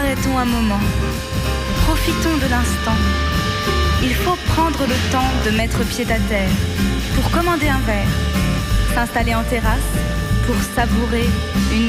arrêtons un moment. Profitons de l'instant. Il faut prendre le temps de mettre pied à terre pour commander un verre, s'installer en terrasse pour savourer une